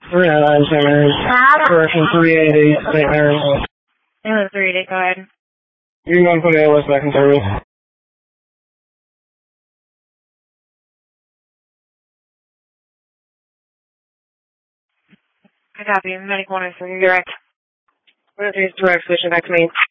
309 St. Mary's. Correction 388 St. Mary's. Ambulance 388, go ahead. You can go and put ALS back in service. I copy. Medic 103, direct. 103 is direct, switching back to me.